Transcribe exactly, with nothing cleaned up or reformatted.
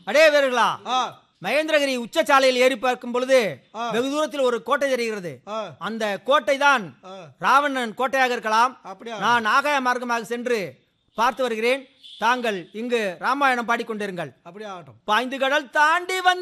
அடே வீரர்களா, ஆ, மகேந்திரகிரி உச்சசாலையில் ஏறி பார்க்கும் பொழுது வெகு தூரத்தில் ஒரு கோட்டை தெரிகிறது. ஆ, அந்த கோட்டை தான் ஆ. ராவணன் கோட்டையாக இருக்கலாம். அப்படியா? நான் ஆகாய மார்க்கமாக சென்று பார்த்து வருகிறேன். தாங்கள் இங்கு ராமாயணம் பாடிக்கொண்டிருங்கள். அப்படியே ஆகட்டும். பாய்ந்து கடல் தாண்டி வந்து